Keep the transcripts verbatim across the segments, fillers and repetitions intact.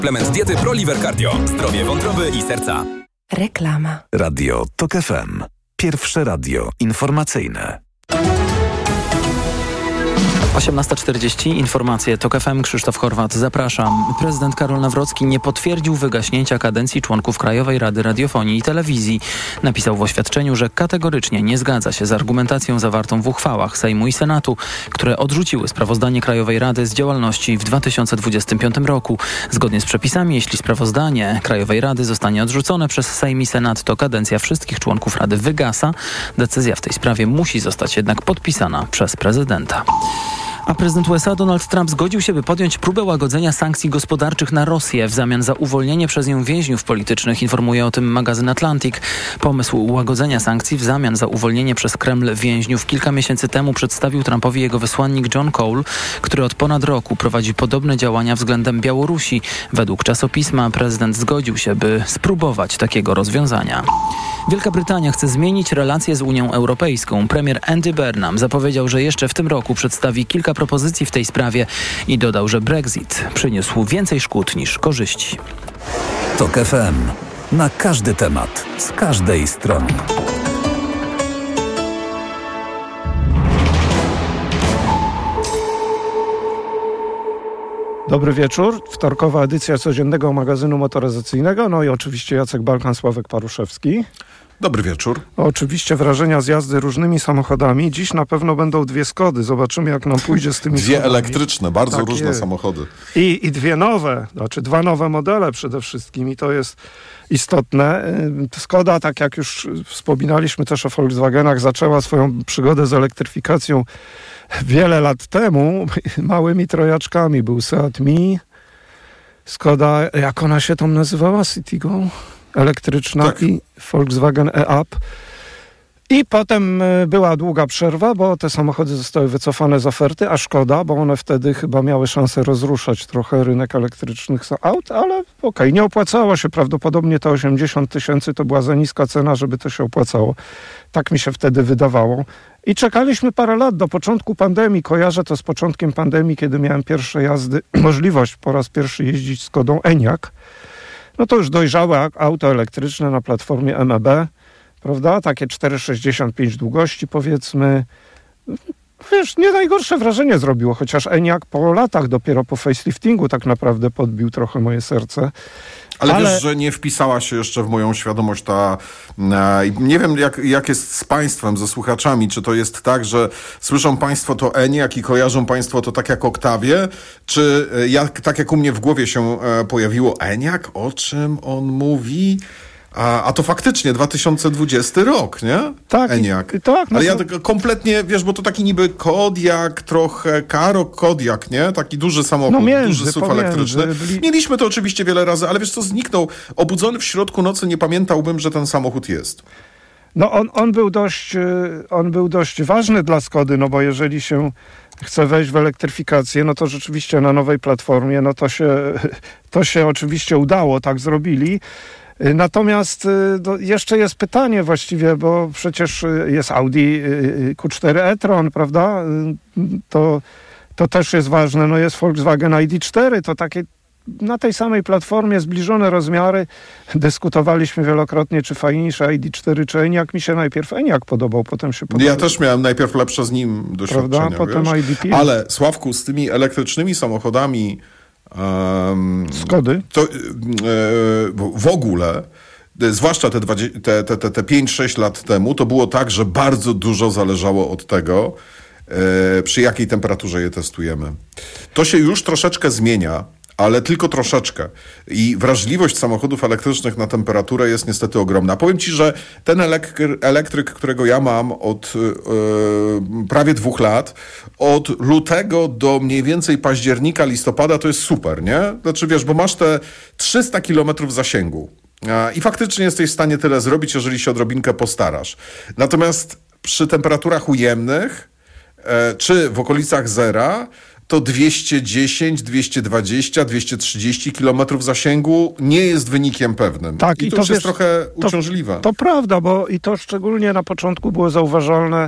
Suplement diety ProLiver Cardio. Zdrowie wątroby i serca. Reklama. Radio TOK F M. Pierwsze radio informacyjne. osiemnasta czterdzieści. Informacje TOK F M. Krzysztof Horwat. Zapraszam. Prezydent Karol Nawrocki nie potwierdził wygaśnięcia kadencji członków Krajowej Rady Radiofonii i Telewizji. Napisał w oświadczeniu, że kategorycznie nie zgadza się z argumentacją zawartą w uchwałach Sejmu i Senatu, które odrzuciły sprawozdanie Krajowej Rady z działalności w dwa tysiące dwudziestym piątym roku. Zgodnie z przepisami, jeśli sprawozdanie Krajowej Rady zostanie odrzucone przez Sejm i Senat, to kadencja wszystkich członków Rady wygasa. Decyzja w tej sprawie musi zostać jednak podpisana przez prezydenta. A prezydent U S A Donald Trump zgodził się, by podjąć próbę łagodzenia sankcji gospodarczych na Rosję w zamian za uwolnienie przez nią więźniów politycznych, informuje o tym magazyn Atlantic. Pomysł łagodzenia sankcji w zamian za uwolnienie przez Kreml więźniów kilka miesięcy temu przedstawił Trumpowi jego wysłannik John Cole, który od ponad roku prowadzi podobne działania względem Białorusi. Według czasopisma prezydent zgodził się, by spróbować takiego rozwiązania. Wielka Brytania chce zmienić relacje z Unią Europejską. Premier Andy Burnham zapowiedział, że jeszcze w tym roku przedstawi kilka propozycji w tej sprawie i dodał, że Brexit przyniósł więcej szkód niż korzyści. TOK F M. Na każdy temat, z każdej strony. Dobry wieczór. Wtorkowa edycja codziennego magazynu motoryzacyjnego. No i oczywiście Jacek Balkan, Sławek Paruszewski. Dobry wieczór. Oczywiście wrażenia z jazdy różnymi samochodami. Dziś na pewno będą dwie Skody. Zobaczymy, jak nam pójdzie z tymi Dwie Skodami. elektryczne, bardzo tak różne jest. samochody. I, I dwie nowe, znaczy dwa nowe modele przede wszystkim i to jest istotne. Skoda, tak jak już wspominaliśmy też o Volkswagenach, zaczęła swoją przygodę z elektryfikacją wiele lat temu małymi trojaczkami. Był Seat Mii, Skoda, jak ona się tam nazywała? Citigo? Elektryczna tak. I Volkswagen E-Up. I potem była długa przerwa, bo te samochody zostały wycofane z oferty, a szkoda, bo one wtedy chyba miały szansę rozruszać trochę rynek elektrycznych aut, ale okej, okay, nie opłacało się. Prawdopodobnie te osiemdziesiąt tysięcy to była za niska cena, żeby to się opłacało. Tak mi się wtedy wydawało. I czekaliśmy parę lat do początku pandemii. Kojarzę to z początkiem pandemii, kiedy miałem pierwsze jazdy, możliwość po raz pierwszy jeździć Skodą Enyaq. No to już dojrzałe auto elektryczne na platformie M E B, prawda? Takie cztery sześćdziesiąt pięć długości, powiedzmy. Wiesz, nie najgorsze wrażenie zrobiło, chociaż Enyaq po latach, dopiero po faceliftingu tak naprawdę podbił trochę moje serce. Ale, Ale wiesz, że nie wpisała się jeszcze w moją świadomość ta... E, nie wiem, jak, jak jest z państwem, ze słuchaczami. Czy to jest tak, że słyszą państwo to Enyaq i kojarzą państwo to tak jak Octavię? Czy e, jak, tak jak u mnie w głowie się e, pojawiło Enyaq? O czym on mówi? A, a to faktycznie dwa tysiące dwudziesty rok, nie? Tak. Enyaq. I, tak no Ale ja to... tak kompletnie, wiesz, bo to taki niby Kodiaq, trochę Karo Kodiaq, nie? Taki duży samochód, no między, duży S U V pomiędzy, elektryczny. Byli... Mieliśmy to oczywiście wiele razy, ale wiesz co, zniknął. Obudzony w środku nocy nie pamiętałbym, że ten samochód jest. No on, on, był dość, on był dość ważny dla Skody, no bo jeżeli się chce wejść w elektryfikację, no to rzeczywiście na nowej platformie, no to się, to się oczywiście udało, tak zrobili. Natomiast no, jeszcze jest pytanie właściwie, bo przecież jest Audi Q cztery e-tron, prawda? To, to też jest ważne. No jest Volkswagen I D cztery, to takie na tej samej platformie zbliżone rozmiary. Dyskutowaliśmy wielokrotnie, czy fajniejsze I D cztery, czy Enyaq. Mi się najpierw Enyaq podobał, potem się podobał. Ja też miałem najpierw lepsze z nim doświadczenia, prawda? Potem wiesz? I D pięć. Ale Sławku, z tymi elektrycznymi samochodami um, Skody? To, e, w ogóle, zwłaszcza te, te, te, te, te pięć sześć lat temu, to było tak, że bardzo dużo zależało od tego, e, przy jakiej temperaturze je testujemy. To się już troszeczkę zmienia, ale tylko troszeczkę. I wrażliwość samochodów elektrycznych na temperaturę jest niestety ogromna. Powiem ci, że ten elektry- elektryk, którego ja mam od yy, prawie dwóch lat, od lutego do mniej więcej października, listopada, to jest super, nie? Znaczy wiesz, bo masz te trzysta kilometrów zasięgu. I faktycznie jesteś w stanie tyle zrobić, jeżeli się odrobinkę postarasz. Natomiast przy temperaturach ujemnych, e, czy w okolicach zera, to dwieście dziesięć, dwieście dwadzieścia, dwieście trzydzieści kilometrów zasięgu nie jest wynikiem pewnym. Tak, I, i to, to już wiesz, jest trochę to, uciążliwe. To prawda, bo i to szczególnie na początku było zauważalne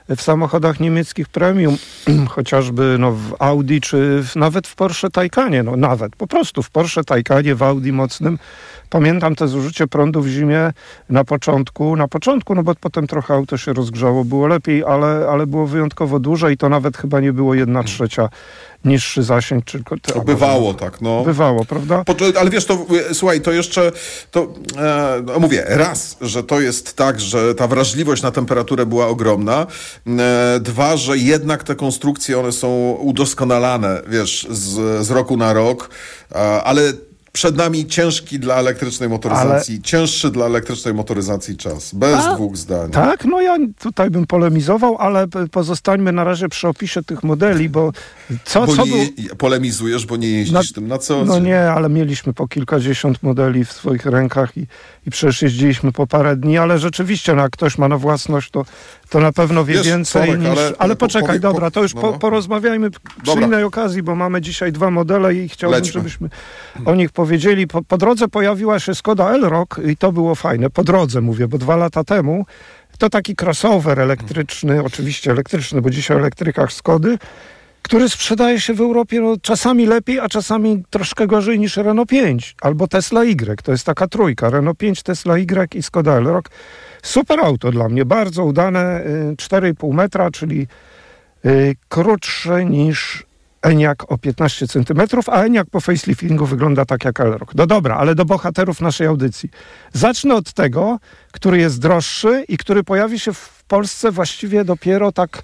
w samochodach niemieckich premium, chociażby no, w Audi, czy w, nawet w Porsche Taycanie, no nawet, po prostu w Porsche Taycanie, w Audi mocnym. Pamiętam te zużycie prądu w zimie na początku, na początku, no bo potem trochę auto się rozgrzało, było lepiej, ale, ale było wyjątkowo duże i to nawet chyba nie było jedna trzecia niższy zasięg. Czy, to bywało tak, no. Bywało, prawda? Po, ale wiesz, to słuchaj, to jeszcze, to e, no mówię, raz, że to jest tak, że ta wrażliwość na temperaturę była ogromna, e, dwa, że jednak te konstrukcje, one są udoskonalane, wiesz, z, z roku na rok, e, ale przed nami ciężki dla elektrycznej motoryzacji, ale... cięższy dla elektrycznej motoryzacji czas. Bez A, dwóch zdań. Tak, no ja tutaj bym polemizował, ale pozostańmy na razie przy opisie tych modeli, bo co, bo co nie, był... polemizujesz, bo nie jeździsz na... tym na co? No nie, ale mieliśmy po kilkadziesiąt modeli w swoich rękach i, i przecież jeździliśmy po parę dni, ale rzeczywiście, no, jak ktoś ma na własność, to, to na pewno wie Wiesz, więcej Tomek, niż... Ale, ale poczekaj, powie, dobra, to już no, po, porozmawiajmy przy dobra. innej okazji, bo mamy dzisiaj dwa modele i chciałbym, Lećmy. żebyśmy o nich powiedzieli. Po, po drodze pojawiła się Skoda Elroq i to było fajne. Po drodze mówię, bo dwa lata temu to taki crossover elektryczny, oczywiście elektryczny, bo dzisiaj o elektrykach Skody, który sprzedaje się w Europie no, czasami lepiej, a czasami troszkę gorzej niż Renault pięć albo Tesla Y. To jest taka trójka. Renault pięć, Tesla Y i Skoda Elroq. Super auto dla mnie, bardzo udane, cztery i pół metra, czyli y, krótsze niż Enyaq o piętnaście centymetrów, a Enyaq po faceliftingu wygląda tak jak Elroq. No dobra, ale do bohaterów naszej audycji. Zacznę od tego, który jest droższy i który pojawi się w Polsce właściwie dopiero tak...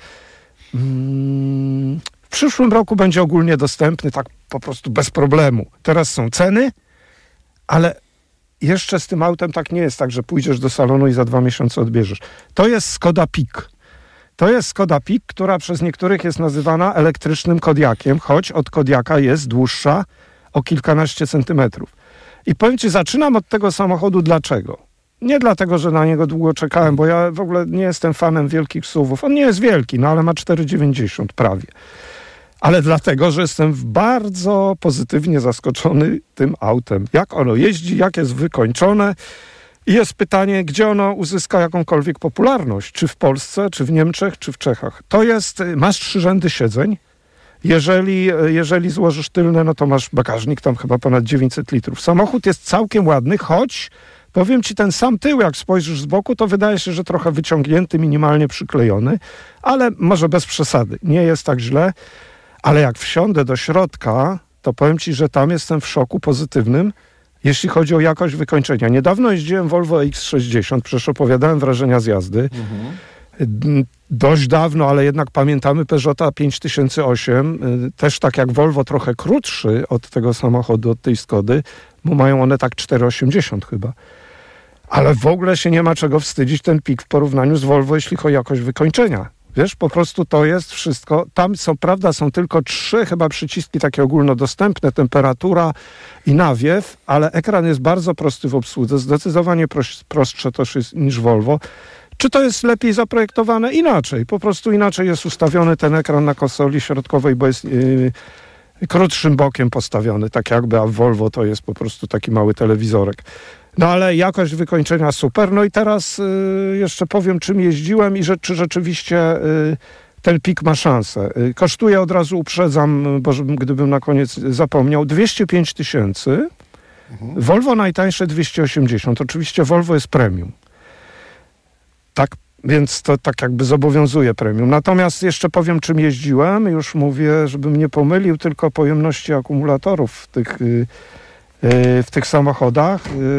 Mm, w przyszłym roku będzie ogólnie dostępny, tak po prostu bez problemu. Teraz są ceny, ale jeszcze z tym autem tak nie jest tak, że pójdziesz do salonu i za dwa miesiące odbierzesz. To jest Skoda Peak. To jest Skoda Peak, która przez niektórych jest nazywana elektrycznym Kodiaqiem, choć od Kodiaqa jest dłuższa o kilkanaście centymetrów. I powiem ci, zaczynam od tego samochodu dlaczego? Nie dlatego, że na niego długo czekałem, bo ja w ogóle nie jestem fanem wielkich suwów. On nie jest wielki, no ale ma cztery dziewięćdziesiąt prawie. Ale dlatego, że jestem bardzo pozytywnie zaskoczony tym autem. Jak ono jeździ, jak jest wykończone. I jest pytanie, gdzie ono uzyska jakąkolwiek popularność. Czy w Polsce, czy w Niemczech, czy w Czechach. To jest, masz trzy rzędy siedzeń. Jeżeli, jeżeli złożysz tylne, no to masz bagażnik tam chyba ponad dziewięćset litrów. Samochód jest całkiem ładny, choć powiem ci, ten sam tył, jak spojrzysz z boku, to wydaje się, że trochę wyciągnięty, minimalnie przyklejony, ale może bez przesady. Nie jest tak źle, ale jak wsiądę do środka, to powiem ci, że tam jestem w szoku pozytywnym, jeśli chodzi o jakość wykończenia. Niedawno jeździłem Volvo X sześćdziesiąt, przecież opowiadałem wrażenia z jazdy. Mhm. Dość dawno, ale jednak pamiętamy Peugeota pięć tysięcy osiem, też tak jak Volvo, trochę krótszy od tego samochodu, od tej Skody, bo mają one tak cztery osiemdziesiąt chyba. Ale w ogóle się nie ma czego wstydzić ten Peak w porównaniu z Volvo, jeśli chodzi o jakość wykończenia. Wiesz, po prostu to jest wszystko. Tam są, prawda, są tylko trzy chyba przyciski takie ogólnodostępne, temperatura i nawiew, ale ekran jest bardzo prosty w obsłudze, zdecydowanie prostsze to jest niż Volvo. Czy to jest lepiej zaprojektowane? Inaczej. Po prostu inaczej jest ustawiony ten ekran na konsoli środkowej, bo jest yy, krótszym bokiem postawiony, tak jakby, a w Volvo to jest po prostu taki mały telewizorek. No ale jakość wykończenia super. No i teraz y, jeszcze powiem, czym jeździłem i że, czy rzeczywiście y, ten Peak ma szansę. Y, kosztuje, od razu uprzedzam, bo żebym, gdybym na koniec zapomniał, dwieście pięć tysięcy. Mhm. Volvo najtańsze dwieście osiemdziesiąt. Oczywiście Volvo jest premium. Tak, więc to tak jakby zobowiązuje premium. Natomiast jeszcze powiem, czym jeździłem. Już mówię, żebym nie pomylił, tylko pojemności akumulatorów w tych... Y, w tych samochodach.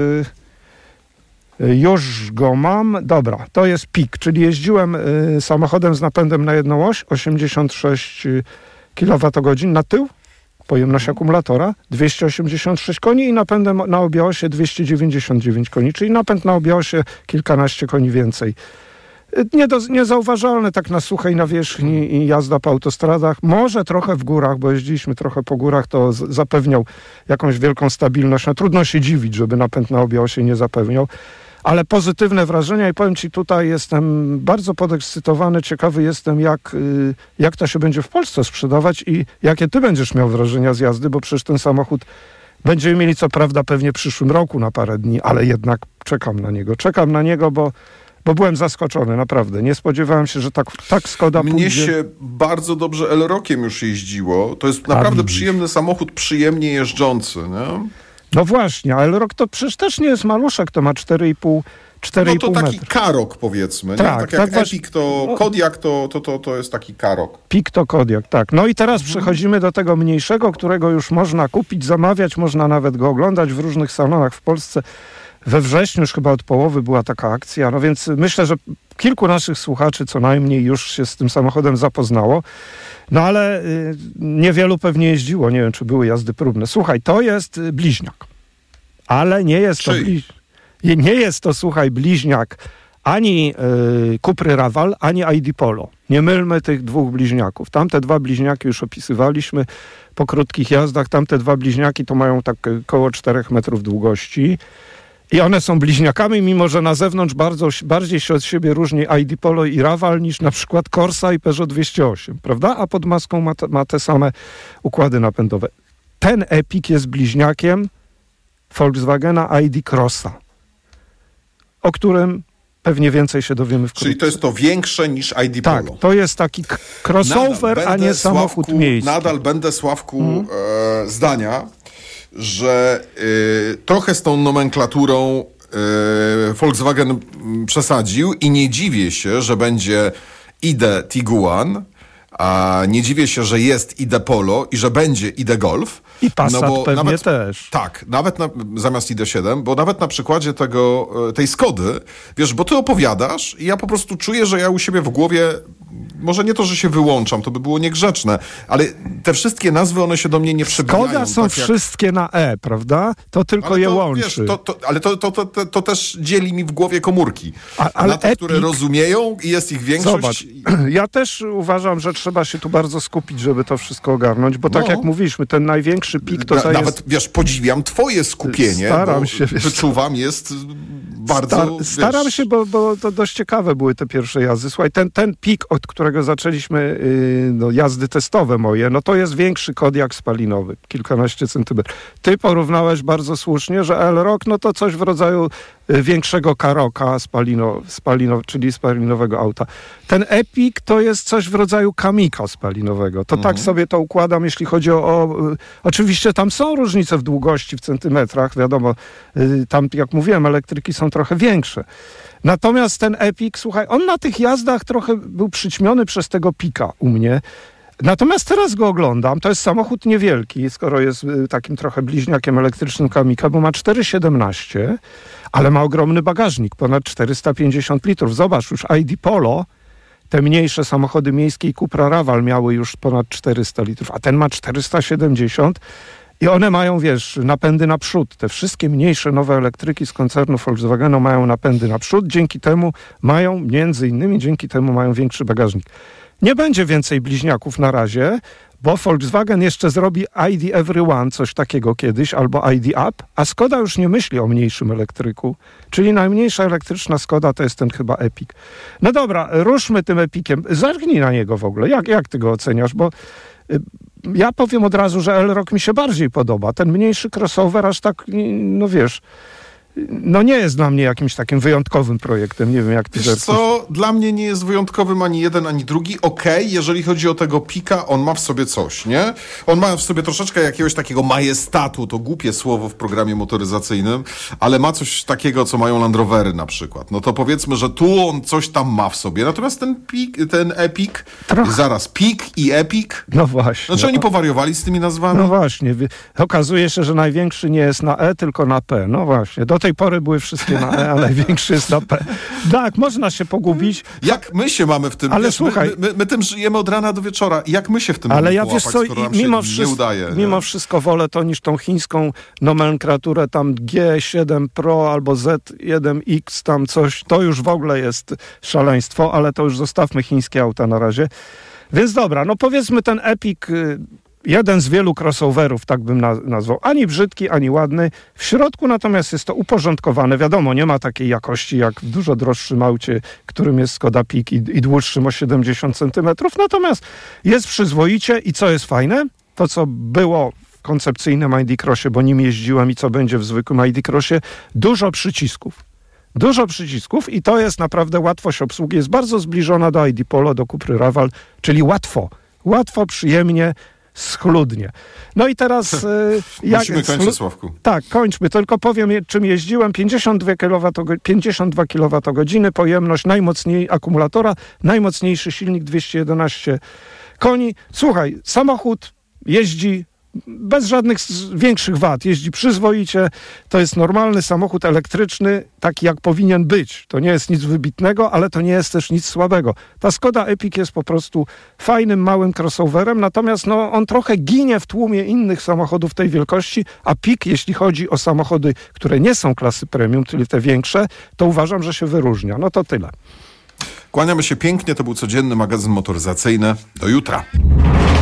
Już go mam. Dobra, to jest Peak, czyli jeździłem samochodem z napędem na jedną oś, osiemdziesiąt sześć kilowatogodzin na tył, pojemność akumulatora, dwieście osiemdziesiąt sześć koni i napędem na obie osie dwieście dziewięćdziesiąt dziewięć koni, czyli napęd na obie osie kilkanaście koni więcej. Nie do, niezauważalne tak na suchej nawierzchni i jazda po autostradach. Może trochę w górach, bo jeździliśmy trochę po górach, to z, zapewniał jakąś wielką stabilność. No, trudno się dziwić, żeby napęd na obie osie nie zapewniał. Ale pozytywne wrażenia i powiem ci, tutaj jestem bardzo podekscytowany, ciekawy jestem, jak, jak to się będzie w Polsce sprzedawać i jakie ty będziesz miał wrażenia z jazdy, bo przecież ten samochód będziemy mieli co prawda pewnie w przyszłym roku na parę dni, ale jednak czekam na niego. Czekam na niego, bo bo byłem zaskoczony, naprawdę. Nie spodziewałem się, że tak, tak Skoda Mnie pójdzie. się bardzo dobrze Elrockiem już jeździło. To jest naprawdę przyjemny samochód, przyjemnie jeżdżący. Nie? No właśnie, a Elrock to przecież też nie jest maluszek, to ma cztery i pół No to taki metra. Karok, powiedzmy. Tak, nie? tak tak jak właśnie- Epic, to no. Kodiaq to, to, to, to jest taki Karok. Pik to Kodiaq, tak. No i teraz przechodzimy do tego mniejszego, którego już można kupić, zamawiać, można nawet go oglądać w różnych salonach w Polsce. We wrześniu już chyba od połowy była taka akcja, no więc myślę, że kilku naszych słuchaczy co najmniej już się z tym samochodem zapoznało. No ale y, niewielu pewnie jeździło, nie wiem, czy były jazdy próbne. Słuchaj, to jest y, bliźniak, ale nie jest to Czyj? bliź... nie jest to, słuchaj, bliźniak ani y, Cupry Raval, ani I D Polo. Nie mylmy tych dwóch bliźniaków. Tamte dwa bliźniaki już opisywaliśmy po krótkich jazdach. Tamte dwa bliźniaki to mają tak y, koło czterech metrów długości. I one są bliźniakami, mimo że na zewnątrz bardzo, bardziej się od siebie różni I D Polo i Raval niż na przykład Corsa i Peugeot dwieście osiem, prawda? A pod maską ma te, ma te same układy napędowe. Ten Epic jest bliźniakiem Volkswagena I D Crossa, o którym pewnie więcej się dowiemy wkrótce. Czyli to jest to większe niż I D Tak, Polo. to jest taki k- crossover, Nadal a nie będę, samochód Sławku, miejski. Nadal będę, Sławku, Mhm. e, zdania, że e, trochę z tą nomenklaturą e, Volkswagen m, przesadził i nie dziwię się, że będzie I D Tiguan, a nie dziwię się, że jest I D Polo i że będzie I D Golf. I Passat bo pewnie nawet, też. Tak, nawet na, zamiast I D siedem, bo nawet na przykładzie tego, e, tej Skody, wiesz, bo ty opowiadasz i ja po prostu czuję, że ja u siebie w głowie, może nie to, że się wyłączam, to by było niegrzeczne, ale te wszystkie nazwy, one się do mnie nie przebijają. Skoda są tak jak... wszystkie na E, prawda? To tylko Ale je to, łączy. wiesz, to, to, ale to, to, to, to, to też dzieli mi w głowie komórki. A- ale na te, Epic- które rozumieją i jest ich większość. Zobacz, ja też uważam, że trzeba się tu bardzo skupić, żeby to wszystko ogarnąć, bo tak No. jak mówiliśmy, ten największy pik to, Na, to nawet, jest... wiesz, podziwiam twoje skupienie, Staram bo się, wiesz. wyczuwam, jest bardzo... Star, wiesz, staram się, bo, bo to dość ciekawe były te pierwsze jazdy. Słuchaj, ten, ten pik, od którego zaczęliśmy yy, no, jazdy testowe moje, no to jest większy Kodiaq spalinowy, kilkanaście centymetrów. Ty porównałeś bardzo słusznie, że Elrock, no to coś w rodzaju y, większego Karoka spalino, spalino, czyli spalinowego auta. Ten Epic to jest coś w rodzaju Kamika spalinowego. To Mhm. tak sobie to układam, jeśli chodzi o, o... y, Oczywiście tam są różnice w długości, w centymetrach, wiadomo, y, tam, jak mówiłem, elektryki są trochę większe. Natomiast ten Epic, słuchaj, on na tych jazdach trochę był przyćmiony przez tego pika u mnie. Natomiast teraz go oglądam, to jest samochód niewielki, skoro jest y, takim trochę bliźniakiem elektrycznym Kamika, bo ma cztery przecinek siedemnaście, ale ma ogromny bagażnik, ponad czterysta pięćdziesiąt litrów. Zobacz, już I D Polo, te mniejsze samochody miejskie i Cupra Raval miały już ponad czterysta litrów, a ten ma czterysta siedemdziesiąt i one mają, wiesz, napędy naprzód. Te wszystkie mniejsze nowe elektryki z koncernu Volkswagenu mają napędy naprzód, dzięki temu mają, między innymi dzięki temu mają większy bagażnik. Nie będzie więcej bliźniaków na razie, bo Volkswagen jeszcze zrobi I D Everyone, coś takiego kiedyś, albo I D Up, a Skoda już nie myśli o mniejszym elektryku, czyli najmniejsza elektryczna Skoda to jest ten chyba Epic. No dobra, ruszmy tym Epiciem. Zerknij na niego w ogóle. Jak, jak ty go oceniasz? Bo y, ja powiem od razu, że Elrock mi się bardziej podoba. Ten mniejszy crossover aż tak, no wiesz, no nie jest dla mnie jakimś takim wyjątkowym projektem. Nie wiem, jak ty Wiesz zerkniesz. co, dla mnie nie jest wyjątkowym ani jeden, ani drugi. Okej, jeżeli chodzi o tego pika, on ma w sobie coś, nie? On ma w sobie troszeczkę jakiegoś takiego majestatu, to głupie słowo w programie motoryzacyjnym, ale ma coś takiego, co mają Land Rovery na przykład. No to powiedzmy, że tu on coś tam ma w sobie. Natomiast ten pik, ten Epic, Trochę. zaraz pik i Epic, No właśnie. znaczy oni powariowali z tymi nazwami? No właśnie, wi- okazuje się, że największy nie jest na E, tylko na P. No właśnie, do tej pory były wszystkie na E, a największy jest na P. Tak, można się pogubić, Jak my się mamy w tym, Ale wiesz, słuchaj- my, my, my tym żyjemy od rana do wieczora. Jak my się w tym ale mamy ja wiesz połapać, co, skoro i nam mimo, się wszystko, nie udaje? nie? mimo wszystko wolę to niż tą chińską nomenklaturę tam G siedem Pro albo Z jeden X, tam coś, to już w ogóle jest szaleństwo, ale to już zostawmy chińskie auta na razie. Więc dobra, no powiedzmy ten Epic, y, jeden z wielu crossoverów, tak bym na, nazwał, ani brzydki, ani ładny. W środku natomiast jest to uporządkowane. Wiadomo, nie ma takiej jakości jak w dużo droższym aucie, którym jest Skoda Pik i, i dłuższym o siedemdziesiąt centymetrów. Natomiast jest przyzwoicie i co jest fajne, to co było w koncepcyjnym I D Crossie, bo nim jeździłem i co będzie w zwykłym I D Crossie, dużo przycisków. Dużo przycisków i to jest naprawdę łatwość obsługi. Jest bardzo zbliżona do I D Polo, do Cupry Raval, czyli łatwo. Łatwo, przyjemnie, schludnie. No i teraz... Y, jak, Musimy kończyć, Sławku. Tak, kończmy. Tylko powiem, czym jeździłem. pięćdziesiąt dwa kilowatogodziny, pięćdziesiąt dwa kilowatogodziny, pojemność najmocniej akumulatora, najmocniejszy silnik dwieście jedenaście koni. Słuchaj, samochód jeździ bez żadnych większych wad. Jeździ przyzwoicie. To jest normalny samochód elektryczny, taki jak powinien być. To nie jest nic wybitnego, ale to nie jest też nic słabego. Ta Skoda Epic jest po prostu fajnym, małym crossoverem, natomiast no, on trochę ginie w tłumie innych samochodów tej wielkości, a Pik, jeśli chodzi o samochody, które nie są klasy premium, czyli te większe, to uważam, że się wyróżnia. No to tyle. Kłaniamy się pięknie. To był codzienny magazyn motoryzacyjny. Do jutra.